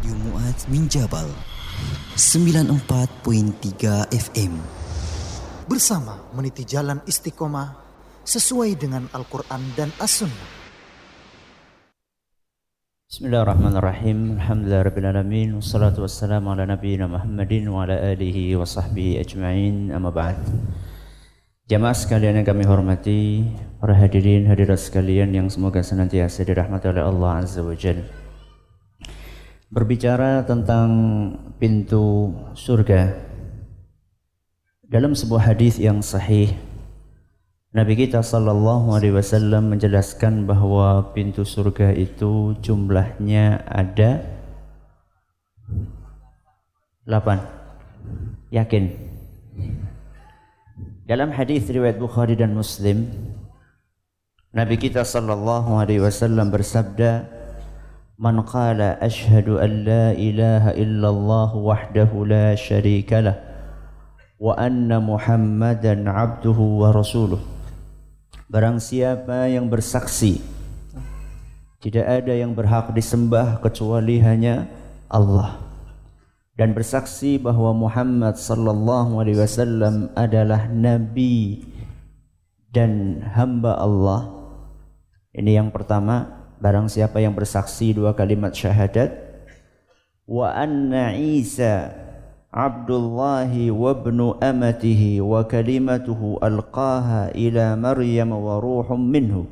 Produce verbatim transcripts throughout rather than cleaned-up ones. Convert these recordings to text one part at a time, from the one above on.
Radio Mu'ad Minjabal sembilan puluh empat koma tiga F M. Bersama meniti jalan istiqomah sesuai dengan Al-Quran dan As-Sunnah. Bismillahirrahmanirrahim. Alhamdulillahirrabbilalamin. Wassalatu wassalamu ala nabiyyina Muhammadin wa ala alihi wa sahbihi ajma'in. Amma ba'd. Jamaah sekalian yang kami hormati, para hadirin hadirat sekalian yang semoga senantiasa dirahmati oleh Allah Azza wa Jalla. Berbicara tentang pintu surga, dalam sebuah hadis yang sahih, Nabi kita sallallahu alaihi wasallam menjelaskan bahwa pintu surga itu jumlahnya ada delapan. Yakin? Dalam hadis riwayat Bukhari dan Muslim, Nabi kita sallallahu alaihi wasallam bersabda, "Man qala asyhadu an la ilaha illallah wahdahu la syarika lah wa anna Muhammadan abduhu wa rasuluh." Barang siapa yang bersaksi tidak ada yang berhak disembah kecuali hanya Allah, dan bersaksi bahwa Muhammad sallallahu alaihi wasallam adalah nabi dan hamba Allah. Ini yang pertama, barang siapa yang bersaksi dua kalimat syahadat, wa anna Isa Abdullahi wa ibnu amatihi wa kalimatuhu alqaha ila Maryam wa ruhum minhu.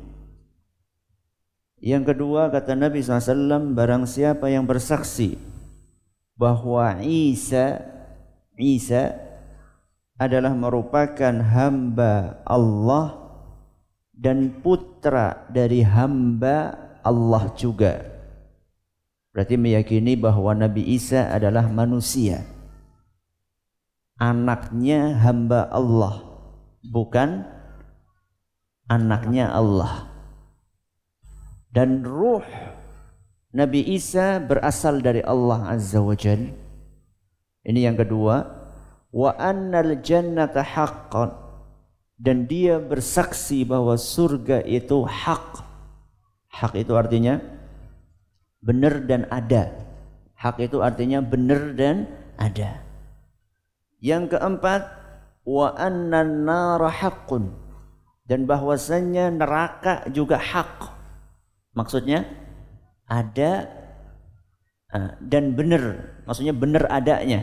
Yang kedua, kata Nabi shallallahu alaihi wasallam, barang siapa yang bersaksi bahwa Isa Isa adalah merupakan hamba Allah dan putra dari hamba Allah juga. Berarti meyakini bahwa Nabi Isa adalah manusia, anaknya hamba Allah, bukan anaknya Allah. Dan ruh Nabi Isa berasal dari Allah Azza wa Jalla. Ini yang kedua. Wa annal jannata haqqan, dan dia bersaksi bahwa surga itu hak. Hak itu artinya benar dan ada. Hak itu artinya benar dan ada. Yang keempat, wa annan nara haqqun, dan bahwasannya neraka juga hak. Maksudnya ada dan benar, maksudnya benar adanya.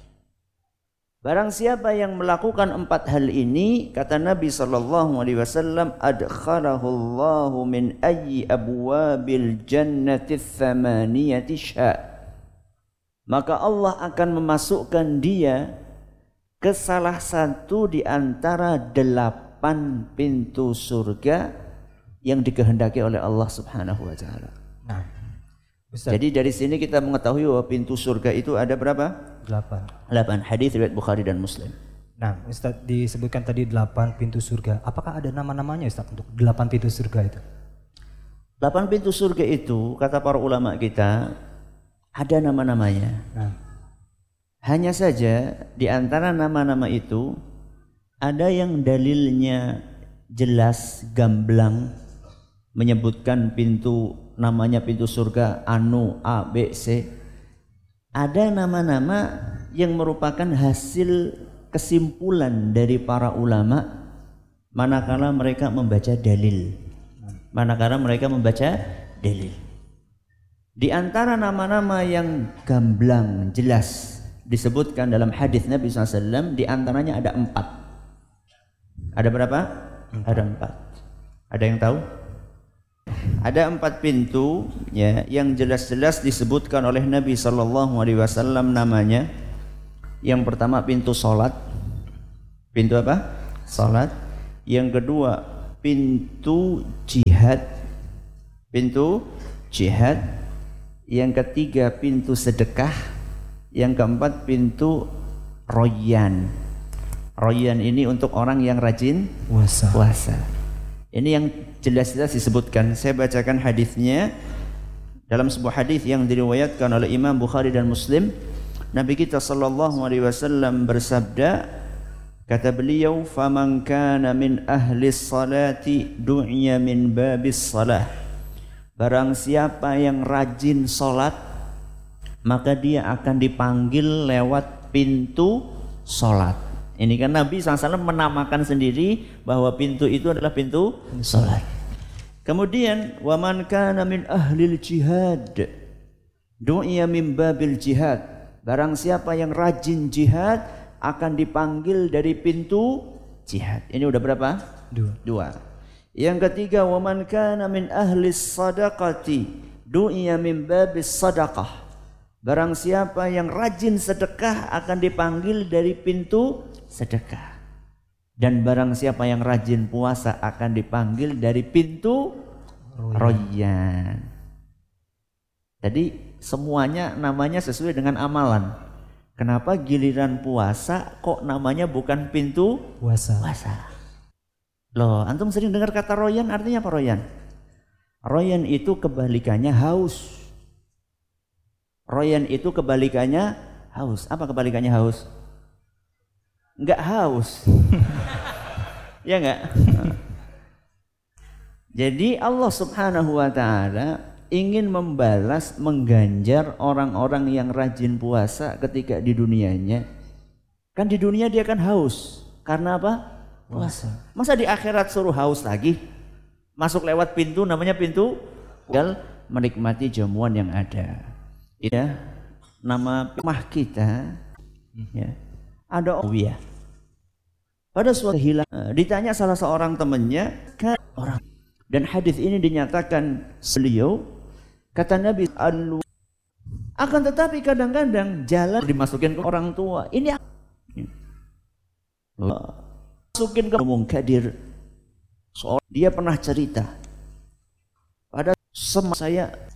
Barang siapa yang melakukan empat hal ini, kata Nabi sallallahu alaihi wasallam, adkhalahu Allahu min ayyi abwabil jannati tsamaniyati sya', maka Allah akan memasukkan dia ke salah satu di antara delapan pintu surga yang dikehendaki oleh Allah Subhanahu wa taala. Nah, Ustaz. Jadi dari sini kita mengetahui bahwa pintu surga itu ada berapa? Delapan. Delapan. Hadis riwayat Bukhari dan Muslim. Nah, Ustaz, disebutkan tadi delapan pintu surga. Apakah ada nama-namanya, Ustaz, untuk delapan pintu surga itu? Delapan pintu surga itu, kata para ulama kita, ada nama-namanya. Nah. Hanya saja di antara nama-nama itu ada yang dalilnya jelas, gamblang, menyebutkan pintu, namanya pintu surga anu A, B, C. Ada nama-nama yang merupakan hasil kesimpulan dari para ulama manakala mereka membaca dalil. Manakala mereka membaca dalil. Di antara nama-nama yang gamblang, jelas disebutkan dalam hadis Nabi shallallahu alaihi wasallam, di antaranya ada empat. Ada berapa? Empat. Ada empat. Ada yang tahu? Ada empat pintu ya, yang jelas-jelas disebutkan oleh Nabi sallallahu alaihi wasallam namanya. Yang pertama pintu salat. Pintu apa? Salat. Yang kedua pintu jihad. Pintu jihad. Yang ketiga pintu sedekah. Yang keempat pintu royan. Royan ini untuk orang yang rajin puasa. puasa. Ini yang jelas-jelas disebutkan. Saya bacakan hadisnya. Dalam sebuah hadis yang diriwayatkan oleh Imam Bukhari dan Muslim, Nabi kita sallallahu alaihi wasallam bersabda, kata beliau, "Faman kana min ahli salati du'iya min babis salah." Barang siapa yang rajin salat, maka dia akan dipanggil lewat pintu sholat. Ini kan Nabi shallallahu alaihi wasallam menamakan sendiri bahwa pintu itu adalah pintu sholat. Kemudian waman kana min ahlil jihad du'iya min babil jihad. Barang siapa yang rajin jihad akan dipanggil dari pintu jihad. Ini udah berapa? Dua. Dua. Yang ketiga waman kana min ahlis sadaqati du'iya min babis sadaqah. Barang siapa yang rajin sedekah akan dipanggil dari pintu sedekah. Dan barang siapa yang rajin puasa akan dipanggil dari pintu royan. Jadi semuanya namanya sesuai dengan amalan. Kenapa giliran puasa kok namanya bukan pintu Puasa. puasa? Loh, antum sering dengar kata royan, artinya apa royan? Royan itu kebalikannya haus. Royan itu kebalikannya haus. Apa kebalikannya haus? Enggak haus. Ya enggak? Jadi Allah Subhanahu wa taala ingin membalas, mengganjar orang-orang yang rajin puasa ketika di dunianya. Kan di dunia dia kan haus. Karena apa? Puasa. Masa di akhirat suruh haus lagi? Masuk lewat pintu namanya pintu tinggal menikmati jamuan yang ada. Ya, nama rumah kita ya, ada Awiyah. Pada suatu hilang ditanya salah seorang temannya kan orang, dan hadis ini dinyatakan beliau kata Nabi Alu, akan tetapi kadang-kadang jalan dimasukin ke orang tua ini masukin ke Mungkadir. Soal dia pernah cerita pada semasa saya